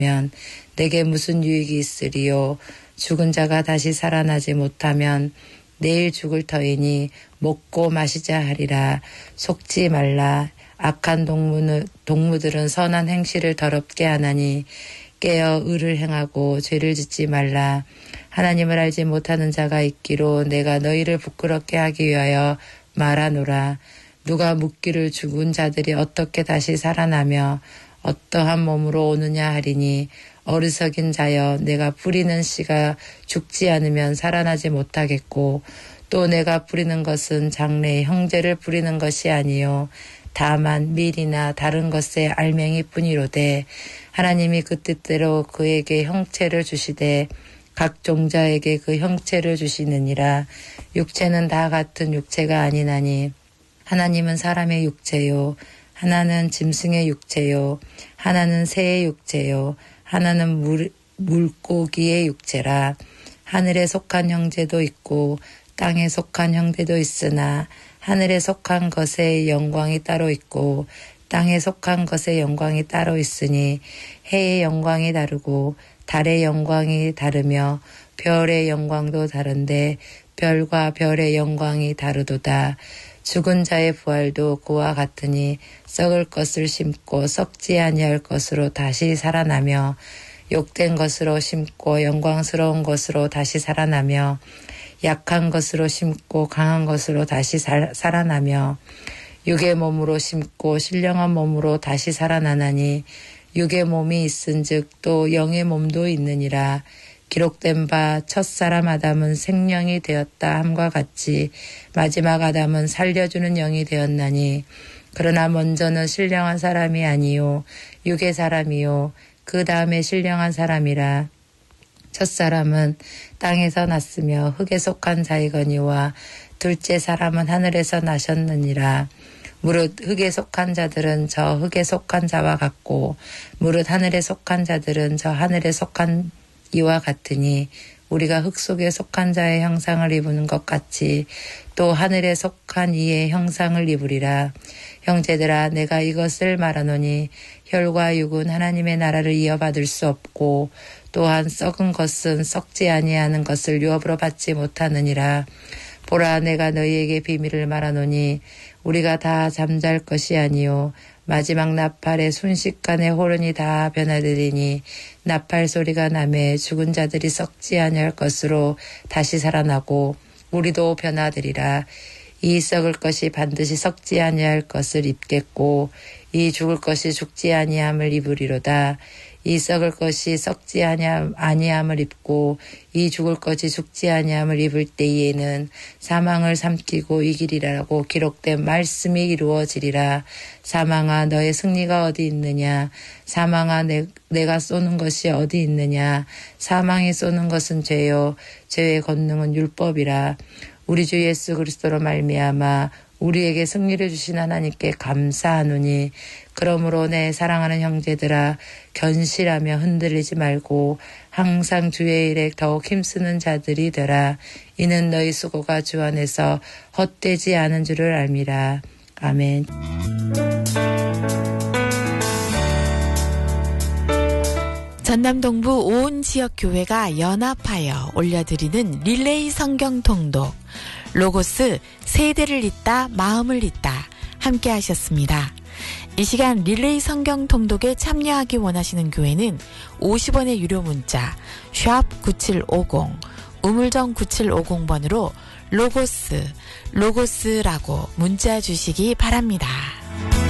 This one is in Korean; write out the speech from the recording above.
내게 무슨 유익이 있으리요. 죽은 자가 다시 살아나지 못하면 내일 죽을 터이니 먹고 마시자 하리라. 속지 말라. 악한 동무들은 선한 행실을 더럽게 하나니 깨어 의를 행하고 죄를 짓지 말라. 하나님을 알지 못하는 자가 있기로 내가 너희를 부끄럽게 하기 위하여 말하노라. 누가 묻기를 죽은 자들이 어떻게 다시 살아나며 어떠한 몸으로 오느냐 하리니 어리석인 자여 내가 뿌리는 씨가 죽지 않으면 살아나지 못하겠고 또 내가 뿌리는 것은 장래의 형제를 뿌리는 것이 아니요 다만 밀이나 다른 것의 알맹이 뿐이로되 하나님이 그 뜻대로 그에게 형체를 주시되 각 종자에게 그 형체를 주시느니라. 육체는 다 같은 육체가 아니나니 하나님은 사람의 육체요 하나는 짐승의 육체요 하나는 새의 육체요 하나는 물고기의 육체라. 하늘에 속한 형제도 있고 땅에 속한 형제도 있으나 하늘에 속한 것의 영광이 따로 있고 땅에 속한 것의 영광이 따로 있으니 해의 영광이 다르고 달의 영광이 다르며 별의 영광도 다른데 별과 별의 영광이 다르도다. 죽은 자의 부활도 그와 같으니 썩을 것을 심고 썩지 아니할 것으로 다시 살아나며 욕된 것으로 심고 영광스러운 것으로 다시 살아나며 약한 것으로 심고 강한 것으로 다시 살아나며 육의 몸으로 심고 신령한 몸으로 다시 살아나나니 육의 몸이 있은즉 또 영의 몸도 있느니라. 기록된 바 첫사람 아담은 생명이 되었다 함과 같이 마지막 아담은 살려주는 영이 되었나니 그러나 먼저는 신령한 사람이 아니요 육의 사람이요 그 다음에 신령한 사람이라. 첫사람은 땅에서 났으며 흙에 속한 자이거니와 둘째 사람은 하늘에서 나셨느니라. 무릇 흙에 속한 자들은 저 흙에 속한 자와 같고 무릇 하늘에 속한 자들은 저 하늘에 속한 이와 같으니 우리가 흙 속에 속한 자의 형상을 입은 것 같이 또 하늘에 속한 이의 형상을 입으리라. 형제들아 내가 이것을 말하노니 혈과 육은 하나님의 나라를 이어받을 수 없고 또한 썩은 것은 썩지 아니하는 것을 유업으로 받지 못하느니라. 보라 내가 너희에게 비밀을 말하노니 우리가 다 잠잘 것이 아니요 마지막 나팔의 순식간에 호른이 다 변화되리니 나팔 소리가 나매 죽은 자들이 썩지 아니할 것으로 다시 살아나고 우리도 변화되리라. 이 썩을 것이 반드시 썩지 아니할 것을 입겠고 이 죽을 것이 죽지 아니함을 입으리로다. 이 썩을 것이 썩지 아니함을 입고 이 죽을 것이 죽지 아니함을 입을 때에는 사망을 삼키고 이기리라고 기록된 말씀이 이루어지리라. 사망아 너의 승리가 어디 있느냐. 사망아 내가 쏘는 것이 어디 있느냐. 사망이 쏘는 것은 죄요 죄의 권능은 율법이라. 우리 주 예수 그리스도로 말미암아 우리에게 승리를 주신 하나님께 감사하노니 그러므로 내 사랑하는 형제들아 견실하며 흔들리지 말고 항상 주의 일에 더욱 힘쓰는 자들이 되라. 이는 너희 수고가 주 안에서 헛되지 않은 줄을 알미라. 아멘. 전남 동부 온 지역 교회가 연합하여 올려드리는 릴레이 성경 통독 로고스 세대를 잇다 마음을 잇다 함께 하셨습니다. 이 시간 릴레이 성경 통독에 참여하기 원하시는 교회는 50원의 유료 문자 샵 9750 우물정 9750번으로 로고스라고 문자 주시기 바랍니다.